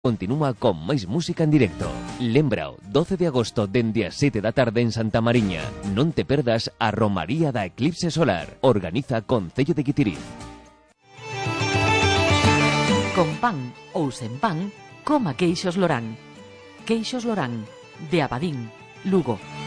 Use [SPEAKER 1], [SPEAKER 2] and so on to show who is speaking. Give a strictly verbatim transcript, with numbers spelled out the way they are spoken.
[SPEAKER 1] Continúa con máis música en directo. Lémbrao, doce de agosto dende as sete da tarde en Santa Mariña. Non te perdas a Romaría da Eclipse Solar. Organiza Concello de Guitiriz.
[SPEAKER 2] Con pan ou sen pan, coma queixos Lorán. Queixos Lorán, de Abadín, Lugo.